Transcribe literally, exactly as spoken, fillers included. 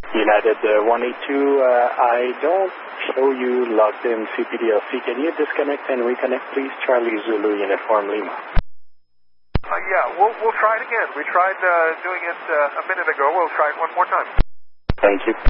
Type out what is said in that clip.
United uh, one eight two, uh, I don't show you logged in C P D L C. Can you disconnect and reconnect, please? Charlie Zulu, Uniform Lima. Uh, yeah, we'll, we'll try it again. We tried uh, doing it uh, a minute ago. We'll try it one more time. Thank you.